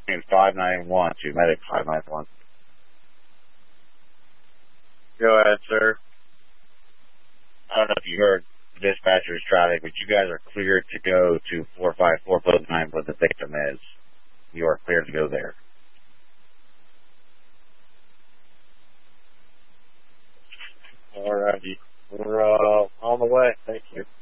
591 to Medic 591. Go ahead, sir. I don't know if you heard dispatcher's traffic, but you guys are cleared to go to 454 Boat 9 where the victim is. You are cleared to go there. Alrighty. We're on the way. Thank you.